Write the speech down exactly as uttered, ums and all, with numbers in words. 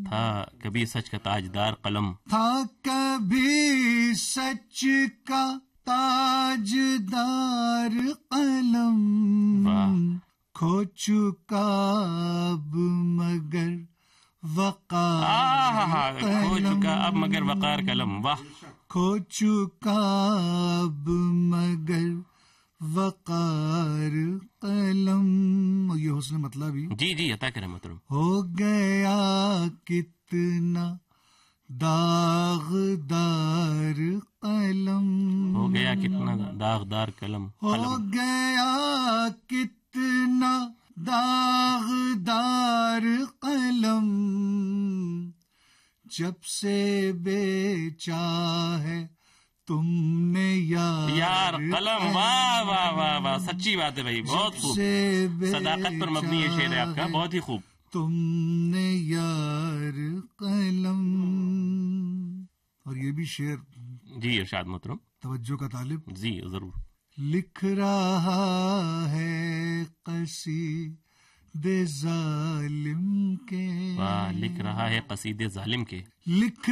تھا کبھی سچ کا تاجدار قلم، تھا کبھی سچ کا تاجدار قلم، واہ کھو چکا اب مگر وقار آہا کھو قلم، چکا اب مگر وقار قلم، واہ کھو چکا اب مگر وقار قلم. یہ حسن مطلب ہی جی جی عطا کریں محترم. ہو گیا کتنا داغدار قلم، ہو گیا کتنا داغدار قلم، ہو قلم گیا کتنا داغدار قلم، جب سے بیچا ہے تم نے یار یار قلم. واہ واہ واہ واہ سچی بات ہے بھائی، بہت خوب، صداقت پر مبنی یہ شعر ہے آپ کا، بہت ہی خوب. تم نے یار قلم. اور یہ بھی شعر جی ارشاد محترم. توجہ کا طالب جی ضرور. لکھ رہا ہے قصیدے ظالم کے، واہ لکھ رہا ہے قصیدے ظالم کے، لکھ